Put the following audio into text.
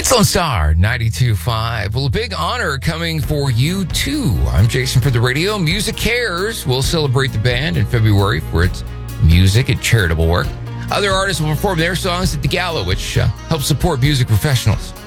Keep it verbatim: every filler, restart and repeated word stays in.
It's Lone Star ninety-two point five. Well, a big honor coming for you, too. I'm Jason for the radio. Music Cares will celebrate the band in February for its music and charitable work. Other artists will perform their songs at the gala, which uh, helps support music professionals.